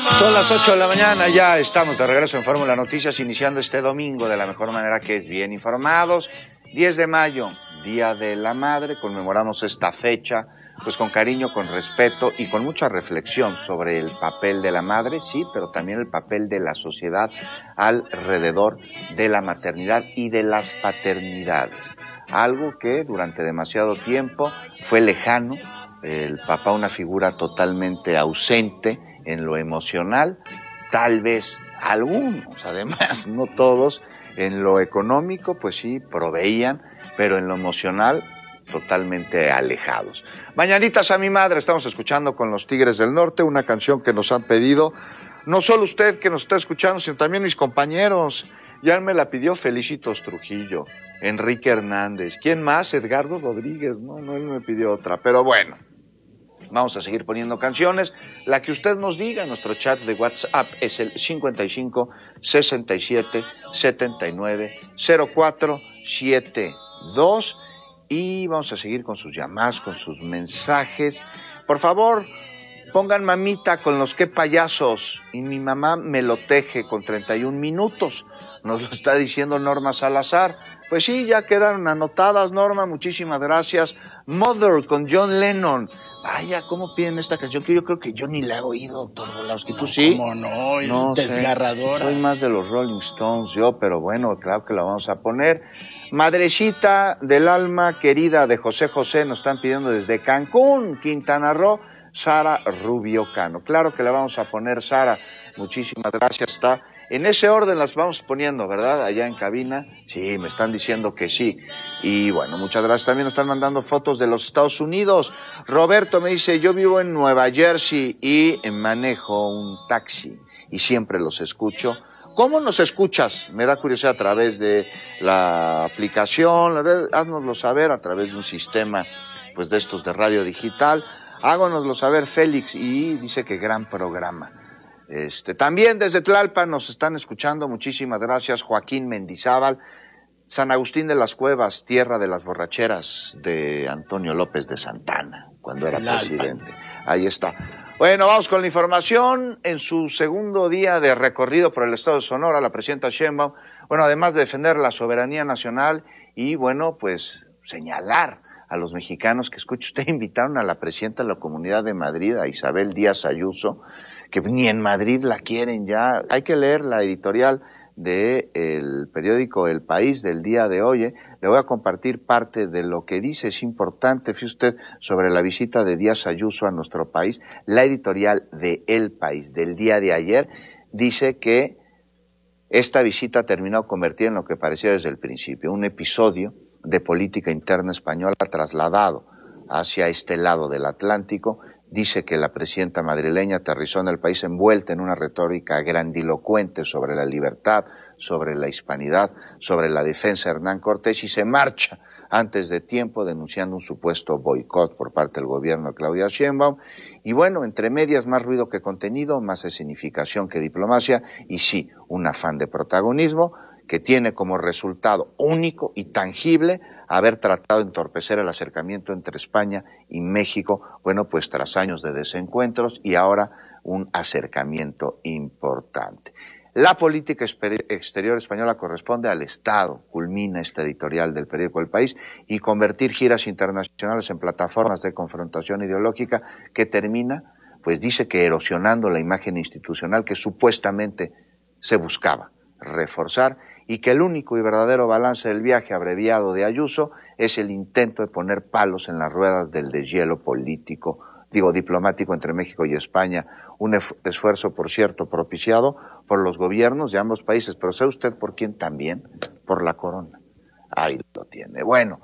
Son las 8 de la mañana, ya estamos de regreso en Fórmula Noticias, iniciando este domingo de la mejor manera, que es bien informados. 10 de mayo, Día de la Madre, conmemoramos esta fecha pues con cariño, con respeto y con mucha reflexión sobre el papel de la madre, sí, pero también el papel de la sociedad alrededor de la maternidad y de las paternidades. Algo que durante demasiado tiempo fue lejano, el papá una figura totalmente ausente en lo emocional, tal vez algunos, además, no todos, en lo económico, pues sí, proveían, pero en lo emocional, totalmente alejados. Mañanitas a mi madre, estamos escuchando con los Tigres del Norte, una canción que nos han pedido, no solo usted que nos está escuchando, sino también mis compañeros. Ya me la pidió Felicitos Trujillo, Enrique Hernández, ¿quién más? Edgardo Rodríguez, no, él me pidió otra, pero bueno. Vamos a seguir poniendo canciones, la que usted nos diga. Nuestro chat de WhatsApp es el 55 67 79 04 72 y vamos a seguir con sus llamadas, con sus mensajes. Por favor, pongan mamita con los qué payasos y mi mamá me lo teje con 31 minutos, nos lo está diciendo Norma Salazar. Pues sí, ya quedaron anotadas, Norma, muchísimas gracias. Mother con John Lennon. Vaya, ¿cómo piden esta canción? Que yo creo que yo ni la he oído, doctor Volowski. ¿Tú sí? ¿Cómo no? Es desgarradora. Soy más de los Rolling Stones yo, pero bueno, claro que la vamos a poner. Madrecita del alma querida de José José, nos están pidiendo desde Cancún, Quintana Roo, Sara Rubio Cano. Claro que la vamos a poner, Sara. Muchísimas gracias. Está en ese orden las vamos poniendo, ¿verdad? Allá en cabina. Sí, me están diciendo que sí. Y bueno, muchas gracias. También nos están mandando fotos de los Estados Unidos. Roberto me dice, yo vivo en Nueva Jersey y manejo un taxi y siempre los escucho. ¿Cómo nos escuchas? Me da curiosidad a través de la aplicación. Háznoslo saber a través de un sistema pues de estos de radio digital. Háganoslo saber, Félix, y dice que gran programa. También desde Tlalpan nos están escuchando, muchísimas gracias, Joaquín Mendizábal. San Agustín de las Cuevas, tierra de las borracheras de Antonio López de Santana, cuando era presidente. Ahí está. Bueno, vamos con la información. En su segundo día de recorrido por el estado de Sonora, la presidenta Sheinbaum, bueno, además de defender la soberanía nacional y, bueno, pues señalar a los mexicanos que, escuche usted, invitaron a la presidenta de la Comunidad de Madrid, a Isabel Díaz Ayuso, que ni en Madrid la quieren ya. Hay que leer la editorial del periódico El País del día de hoy. Le voy a compartir parte de lo que dice, es importante, fíjese usted, sobre la visita de Díaz Ayuso a nuestro país. La editorial de El País del día de ayer dice que esta visita terminó convertida en lo que parecía desde el principio, un episodio de política interna española trasladado hacia este lado del Atlántico. Dice que la presidenta madrileña aterrizó en el país envuelta en una retórica grandilocuente sobre la libertad, sobre la hispanidad, sobre la defensa de Hernán Cortés y se marcha antes de tiempo denunciando un supuesto boicot por parte del gobierno de Claudia Sheinbaum. Y bueno, entre medias, más ruido que contenido, más escenificación que diplomacia y sí, un afán de protagonismo que tiene como resultado único y tangible haber tratado de entorpecer el acercamiento entre España y México, bueno, pues tras años de desencuentros y ahora un acercamiento importante. La política exterior española corresponde al Estado, culmina esta editorial del periódico El País, y convertir giras internacionales en plataformas de confrontación ideológica que termina, pues dice que erosionando la imagen institucional que supuestamente se buscaba reforzar y que el único y verdadero balance del viaje abreviado de Ayuso es el intento de poner palos en las ruedas del deshielo político, diplomático entre México y España, un esfuerzo, por cierto, propiciado por los gobiernos de ambos países, pero ¿sabe usted por quién también? Por la corona. Ahí lo tiene. Bueno,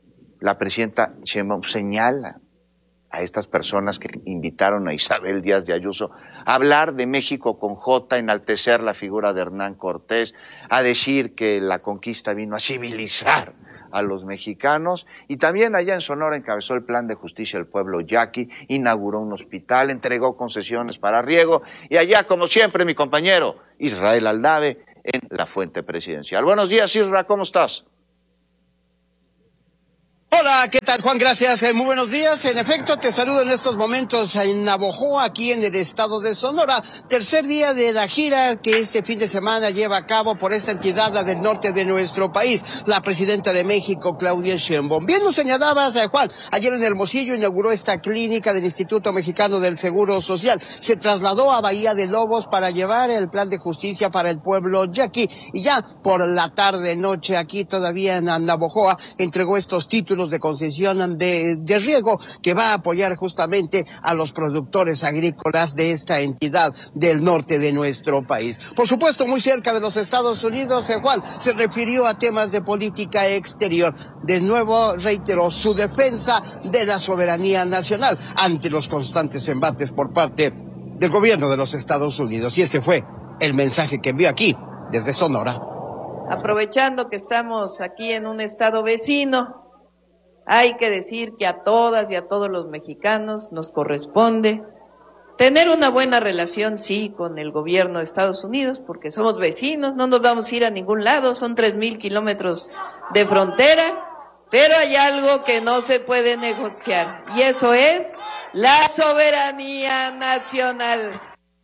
la presidenta Sheinbaum señala a estas personas que invitaron a Isabel Díaz de Ayuso a hablar de México con J, enaltecer la figura de Hernán Cortés, a decir que la conquista vino a civilizar a los mexicanos, y también allá en Sonora encabezó el Plan de Justicia del Pueblo Yaqui, inauguró un hospital, entregó concesiones para riego, y allá, como siempre, mi compañero Israel Aldave en la fuente presidencial. Buenos días, Isra, ¿cómo estás? Hola, ¿qué tal? tal, Juan? Gracias. Muy buenos días. En efecto, te saludo en estos momentos en Navojoa, aquí en el estado de Sonora. Tercer día de la gira que este fin de semana lleva a cabo por esta entidad, la del norte de nuestro país, la presidenta de México, Claudia Sheinbaum. Bien lo señalabas, Juan. Ayer en Hermosillo inauguró esta clínica del Instituto Mexicano del Seguro Social. Se trasladó a Bahía de Lobos para llevar el plan de justicia para el pueblo yaqui. Y ya por la tarde-noche, aquí todavía en Navojoa, entregó estos títulos de concesión de riego que va a apoyar justamente a los productores agrícolas de esta entidad del norte de nuestro país. Por supuesto, muy cerca de los Estados Unidos, Juan se refirió a temas de política exterior. De nuevo reiteró su defensa de la soberanía nacional ante los constantes embates por parte del gobierno de los Estados Unidos. Y este fue el mensaje que envió aquí desde Sonora. Aprovechando que estamos aquí en un estado vecino, hay que decir que a todas y a todos los mexicanos nos corresponde tener una buena relación, sí, con el gobierno de Estados Unidos, porque somos vecinos, no nos vamos a ir a ningún lado, son 3,000 kilómetros de frontera, pero hay algo que no se puede negociar, y eso es la soberanía nacional.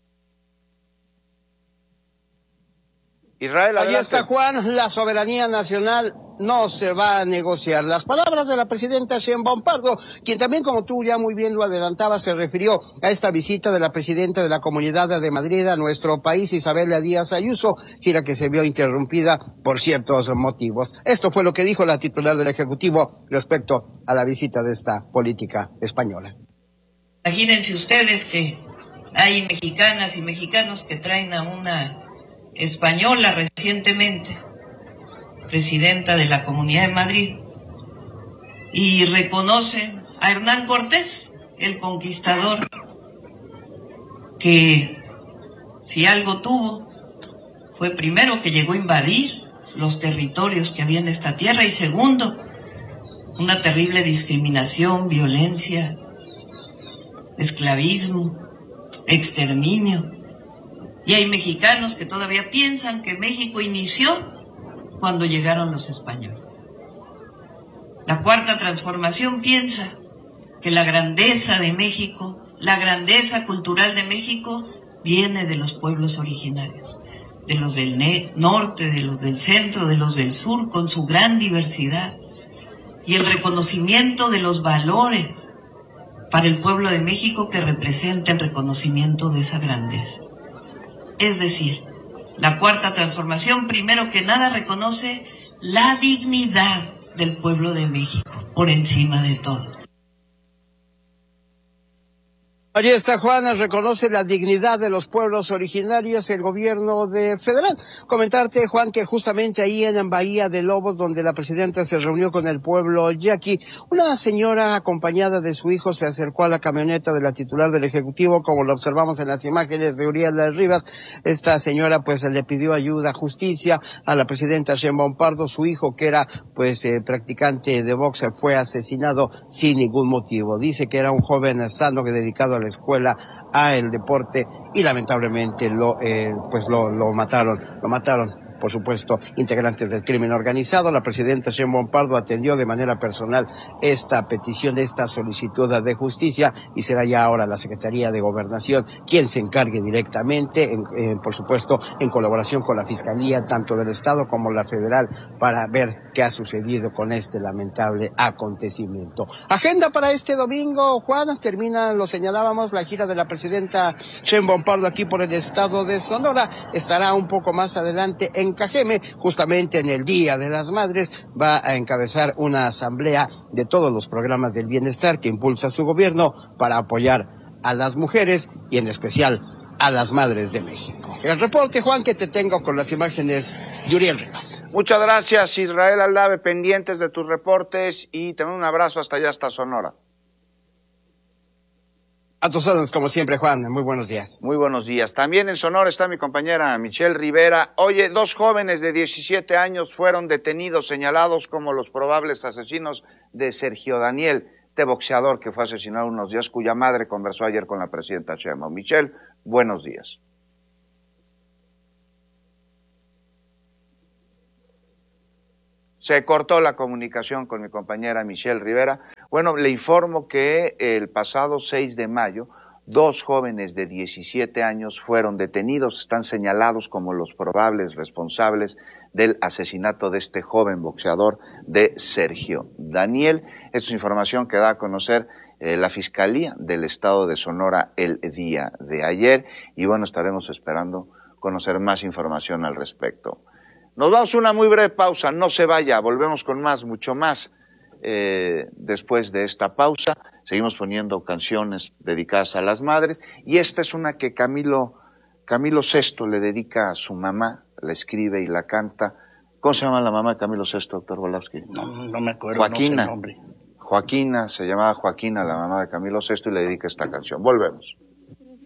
Israel, ahí está, Juan, la soberanía nacional no se va a negociar. Las palabras de la presidenta Sheinbaum Pardo, quien también, como tú ya muy bien lo adelantabas, se refirió a esta visita de la presidenta de la Comunidad de Madrid a nuestro país, Isabel Díaz Ayuso, gira que se vio interrumpida por ciertos motivos. Esto fue lo que dijo la titular del Ejecutivo respecto a la visita de esta política española. Imagínense ustedes que hay mexicanas y mexicanos que traen a una española recientemente, presidenta de la Comunidad de Madrid, y reconocen a Hernán Cortés, el conquistador, que si algo tuvo, fue primero que llegó a invadir los territorios que había en esta tierra, y segundo, una terrible discriminación, violencia, esclavismo, exterminio. Y hay mexicanos que todavía piensan que México inició cuando llegaron los españoles. La Cuarta Transformación piensa que la grandeza de México, la grandeza cultural de México, viene de los pueblos originarios, de los del norte, de los del centro, de los del sur, con su gran diversidad, y el reconocimiento de los valores para el pueblo de México que representa el reconocimiento de esa grandeza. Es decir, la Cuarta Transformación, primero que nada, reconoce la dignidad del pueblo de México por encima de todo. Allí está, Juan, reconoce la dignidad de los pueblos originarios el gobierno federal. Comentarte, Juan, que justamente ahí en Bahía de Lobos, donde la presidenta se reunió con el pueblo yaqui, una señora acompañada de su hijo se acercó a la camioneta de la titular del Ejecutivo, como lo observamos en las imágenes de Uriel Rivas. Esta señora pues le pidió ayuda, justicia a la presidenta Sheinbaum Pardo. Su hijo, que era practicante de box, fue asesinado sin ningún motivo. Dice que era un joven sano que dedicado a la escuela, a el deporte, y lamentablemente lo mataron. Lo mataron, por supuesto, integrantes del crimen organizado. La presidenta Sheinbaum Pardo atendió de manera personal esta petición, esta solicitud de justicia, y será ya ahora la Secretaría de Gobernación quien se encargue directamente, por supuesto, en colaboración con la Fiscalía, tanto del Estado como la Federal, para ver qué ha sucedido con este lamentable acontecimiento. Agenda para este domingo, Juan, termina, lo señalábamos, la gira de la presidenta Sheinbaum Pardo aquí por el estado de Sonora. Estará un poco más adelante en Cajeme, justamente en el Día de las Madres, va a encabezar una asamblea de todos los programas del bienestar que impulsa su gobierno para apoyar a las mujeres y en especial a las madres de México. El reporte, Juan, que te tengo con las imágenes de Uriel Rivas. Muchas gracias, Israel Aldave, pendientes de tus reportes, y te mando un abrazo hasta allá, hasta Sonora. A tus órdenes, como siempre, Juan. Muy buenos días. Muy buenos días. También en Sonora está mi compañera Michelle Rivera. Oye, 2 jóvenes de 17 años fueron detenidos, señalados como los probables asesinos de Sergio Daniel, este boxeador que fue asesinado unos días, cuya madre conversó ayer con la presidenta Sheinbaum. Michelle, buenos días. Se cortó la comunicación con mi compañera Michelle Rivera. Bueno, le informo que el pasado 6 de mayo, 2 jóvenes de 17 años fueron detenidos, están señalados como los probables responsables del asesinato de este joven boxeador de Sergio Daniel. Esta es información que da a conocer la Fiscalía del Estado de Sonora el día de ayer y bueno, estaremos esperando conocer más información al respecto. Nos vamos a una muy breve pausa, no se vaya, volvemos con más, mucho más después de esta pausa. Seguimos poniendo canciones dedicadas a las madres y esta es una que Camilo VI le dedica a su mamá, la escribe y la canta. ¿Cómo se llama la mamá de Camilo VI, doctor Volowski? No me acuerdo, Joaquina. No sé el nombre. Joaquina, se llamaba Joaquina, la mamá de Camilo VI, y le dedica esta canción. Volvemos.